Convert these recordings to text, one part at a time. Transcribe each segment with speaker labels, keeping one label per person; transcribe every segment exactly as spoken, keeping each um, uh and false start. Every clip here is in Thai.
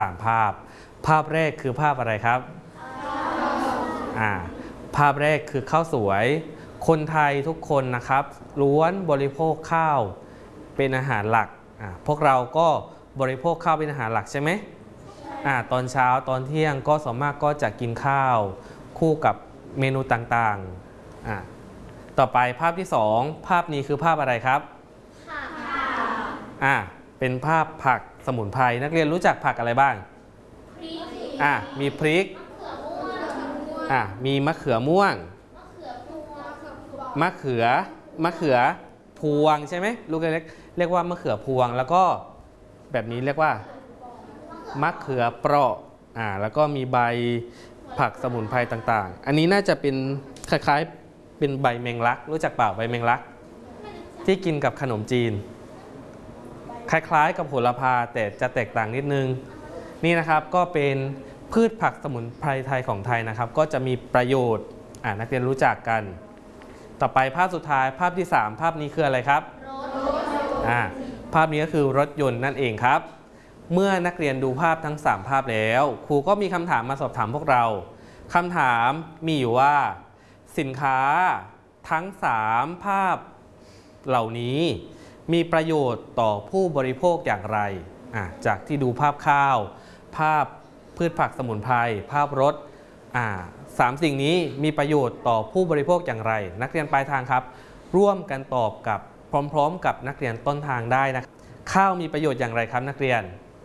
Speaker 1: สามภาพภาพแรกคือภาพอะไรครับอ่าภาพแรกคือข้าวสวยคนไทยทุกคนนะครับล้วนบริโภคข้าวเป็นอาหารหลักอ่าพวกเราก็บริโภคข้าวเป็นอาหารหลักใช่ไหมอ่าตอนเช้าตอนเที่ยงก็ส่วนมากก็จะกินข้าวคู่กับเมนูต่างๆอ่าต่อไปภาพที่สองภาพนี้คือภาพอะไรครับอ่าเป็นภาพผักสมุนไพรนักเรียนรู้จักผักอะไรบ้างอ่ะมีพริกอ่ะมีมะเขือม่วงมะเขือมะเขือพวงใช่ไหมลูกเล็กเรียกว่ามะเขือพวงแล้วก็แบบนี้เรียกว่ามะเขือเปราะอ่าแล้วก็มีใบผักสมุนไพรต่างๆอันนี้น่าจะเป็นคล้ายๆเป็นใบแมงลักรู้จักเปล่าใบแมงลักที่กินกับขนมจีนคล้ายๆกับโหระพาแต่จะแตกต่างนิดนึงนี่นะครับก็เป็นพืชผักสมุนไพรไทยของไทยนะครับก็จะมีประโยชน์อ่านักเรียนรู้จักกันต่อไปภาพสุดท้ายภาพที่สามภาพนี้คืออะไรครับอ่าภาพนี้ก็คือรถยนต์นั่นเองครับเมื่อนักเรียนดูภาพทั้งสามภาพแล้วครูก็มีคำถามมาสอบถามพวกเราคำถามมีอยู่ว่าสินค้าทั้งสามภาพเหล่านี้มีประโยชน์ต่อผู้บริโภคอย่างไรอ่ะจากที่ดูภาพข้าวภาพพืชผักสมุนไพรภาพรถอ่าสามสิ่งนี้มีประโยชน์ต่อผู้บริโภคอย่างไรนักเรียนปลายทางครับร่วมกันตอบกับพร้อมๆกับนักเรียนต้นทางได้นะข้าวมีประโยชน์อย่างไรครับนักเรียน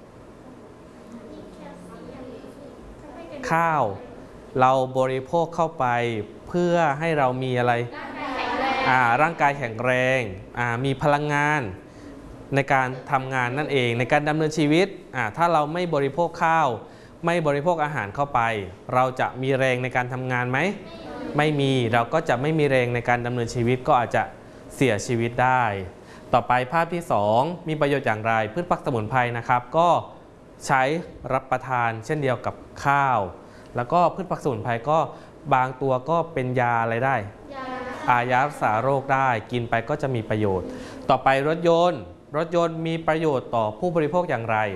Speaker 1: ข้าวเราบริโภคเข้าไปเพื่อให้เรามีอะไรอ่าร่างกายแข็งแรงอ่ามีพลังงานในการทำงานนั่นเองในการดำเนินชีวิตอ่าถ้าเราไม่บริโภคข้าวไม่บริโภคอาหารเข้าไปเราจะมีแรงในการทำงานไหมไม่มีเราก็จะไม่มีแรงในการดำเนินชีวิตก็อาจจะเสียชีวิตได้ต่อไปภาพที่สองมีประโยชน์อย่างไรพืชผักสมุนไพรนะครับก็ใช้รับประทานเช่นเดียวกับข้าวแล้วก็พืชผักสมุนไพรก็บางตัวก็เป็นยาอะไรได้อารักษาโรคได้กินไปก็จะมีประโยชน์ต่อไปรถยนต์รถยนต์มีประโยชน์ต่อผู้บริโภคอย่างไร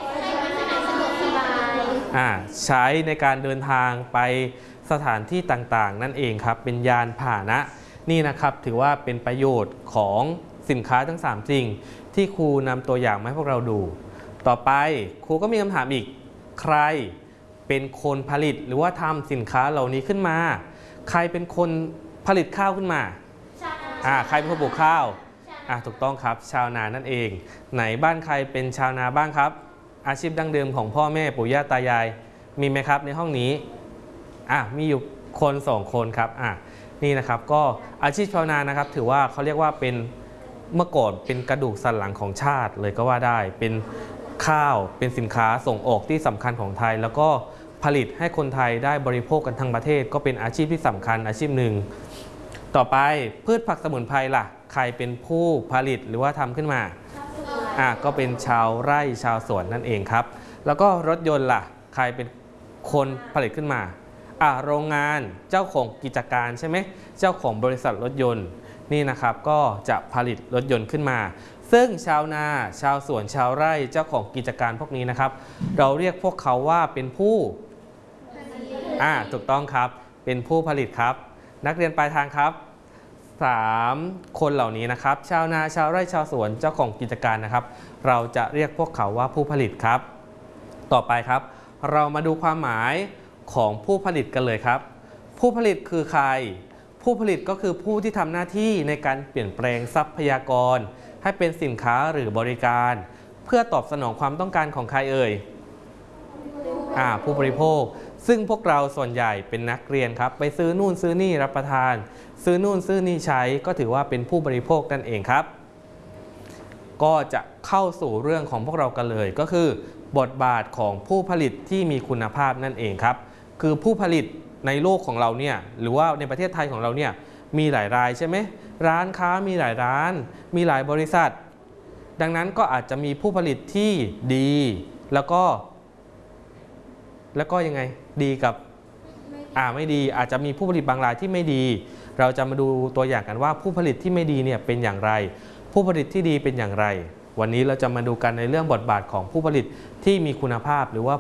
Speaker 1: อ่าใช้ในการเดินทางไปสถานที่ต่างๆนั่นเองครับเป็นยานพาหนะนี่นะครับถือว่าเป็นประโยชน์ของสินค้าทั้งสามสิ่งที่ครูนำตัวอย่างมาให้พวกเราดูต่อไปครูก็มีคำถามอีกใครเป็นคนผลิตหรือว่าทำสินค้าเหล่านี้ขึ้นมาใครเป็นคนผลิตข้าวขึ้นมาอ่าใครเป็นคนปลูกข้าวอ่ะถูกต้องครับชาวนานั่นเองไหนบ้านใครเป็นชาวนาบ้างครับอาชีพดั้งเดิมของพ่อแม่ปู่ย่าตายายมีไหมครับในห้องนี้อ่ะมีอยู่คนสองคนครับอ่ะนี่นะครับก็อาชีพชาวนานะครับถือว่าเขาเรียกว่าเป็นเมื่อก่อนเป็นกระดูกสันหลังของชาติเลยก็ว่าได้เป็นข้าวเป็นสินค้าส่งออกที่สำคัญของไทยแล้วก็ผลิตให้คนไทยได้บริโภคกันทั้งประเทศก็เป็นอาชีพที่สำคัญอาชีพหนึ่งต่อไปพืชผักสมุนไพรล่ะใครเป็นผู้ผลิตหรือว่าทำขึ้นมาอ่ะก็เป็นชาวไร่ชาวสวนนั่นเองครับแล้วก็รถยนต์ล่ะใครเป็นคนผลิตขึ้นมาอ่ะโรงงานเจ้าของกิจการใช่ไหมเจ้าของบริษัทรถยนต์นี่นะครับก็จะผลิตรถยนต์ขึ้นมาซึ่งชาวนาชาวสวนชาวไร่เจ้าของกิจการพวกนี้นะครับเราเรียกพวกเขาว่าเป็นผู้อ่าถูกต้องครับเป็นผู้ผลิตครับนักเรียนปลายทางครับสามคนเหล่านี้นะครับชาวนาชาวไร่ชาวสวนเจ้าของกิจการนะครับเราจะเรียกพวกเขาว่าผู้ผลิตครับต่อไปครับเรามาดูความหมายของผู้ผลิตกันเลยครับผู้ผลิตคือใครผู้ผลิตก็คือผู้ที่ทำหน้าที่ในการเปลี่ยนแปลงทรัพยากรให้เป็นสินค้าหรือบริการเพื่อตอบสนองความต้องการของใครเอ่ยอ่าผู้บริโภคซึ่งพวกเราส่วนใหญ่เป็นนักเรียนครับไปซื้อนู่นซื้อนี่รับประทานซื้อนู่นซื้อนี่ใช้ก็ถือว่าเป็นผู้บริโภคนั่นเองครับก็จะเข้าสู่เรื่องของพวกเรากันเลยก็คือบทบาทของผู้ผลิตที่มีคุณภาพนั่นเองครับคือผู้ผลิตในโลกของเราเนี่ยหรือว่าในประเทศไทยของเราเนี่ยมีหลายรายใช่ไหมร้านค้ามีหลายร้านมีหลายบริษัทดังนั้นก็อาจจะมีผู้ผลิตที่ดีแล้วก็แล้วก็ยังไงดีกับอ่าไม่ดีอาจจะมีผู้ผลิตบางรายที่ไม่ดีเราจะมาดูตัวอย่างกันว่าผู้ผลิตที่ไม่ดีเนี่ยเป็นอย่างไรผู้ผลิตที่ดีเป็นอย่างไรวันนี้เราจะมาดูกันในเรื่องบทบาทของผู้ผลิตที่มีคุณภาพหรือว่า